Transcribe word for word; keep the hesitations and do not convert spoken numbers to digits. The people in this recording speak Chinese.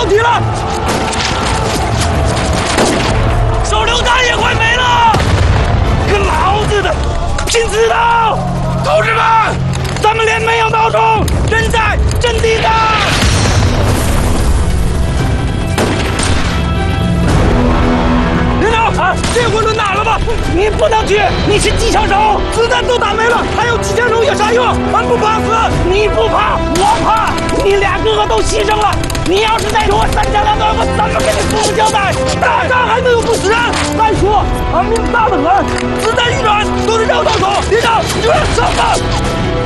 问题了。手榴弹也快没了，个老子的，拼刺刀！同志们，咱们连没有孬种，人在阵地上。 啊！这回轮哪了吧？你不能去，你是机枪手，子弹都打没了，还有机枪手有啥用？俺不怕死，你不怕，我怕，你俩个个都牺牲了。你要是再给我三长两短，我怎么跟你父母交代？打仗还能有不死人？再说俺命大得很，子弹一转都是绕道走，连长，你就让上吧。